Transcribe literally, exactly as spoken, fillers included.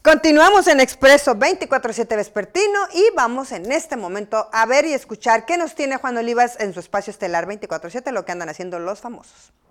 Continuamos en Expreso veinticuatro siete Vespertino y vamos en este momento a ver y escuchar qué nos tiene Juan Olivas en su espacio estelar veinticuatro siete, lo que andan haciendo los famosos.